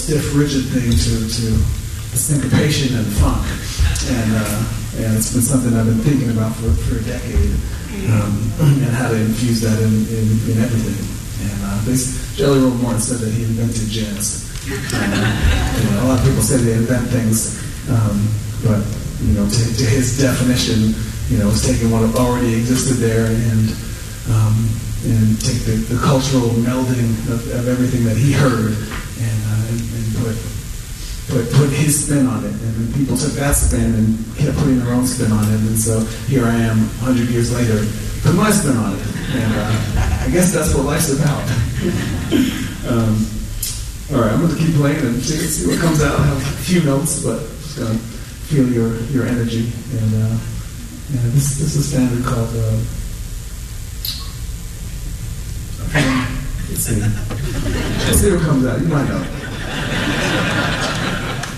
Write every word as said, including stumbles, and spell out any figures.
stiff, rigid thing to, to the syncopation and funk. And, uh, and it's been something I've been thinking about for, for a decade, um, and how to infuse that in, in, in everything. And uh, this, Jelly Roll Morton said that he invented jazz. And, uh, you know, a lot of people say they invent things, um, but you know, to, to his definition, you know, it's taking what already existed there and um, and take the, the cultural melding of, of everything that he heard and, uh, and, and put, put put his spin on it. And then people took that spin and kept putting their own spin on it. And so here I am, a hundred years later, put my spin on it. And uh, I guess that's what life's about. um, all right, I'm going to keep playing and see, see what comes out. I have a few notes, but just going to feel your, your energy. And uh, yeah, this, this is a standard called... Uh, Let's see. Let's see what comes out. You might know.